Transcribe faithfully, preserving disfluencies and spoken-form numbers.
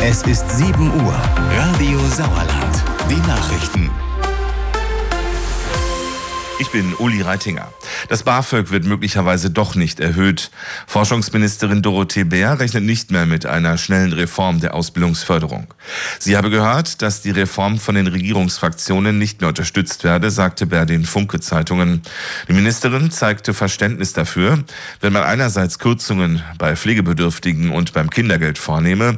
Es ist sieben Uhr. Radio Sauerland. Die Nachrichten. Ich bin Uli Reitinger. Das BAföG wird möglicherweise doch nicht erhöht. Forschungsministerin Dorothee Bär rechnet nicht mehr mit einer schnellen Reform der Ausbildungsförderung. Sie habe gehört, dass die Reform von den Regierungsfraktionen nicht mehr unterstützt werde, sagte Bär den Funke-Zeitungen. Die Ministerin zeigte Verständnis dafür, wenn man einerseits Kürzungen bei Pflegebedürftigen und beim Kindergeld vornehme,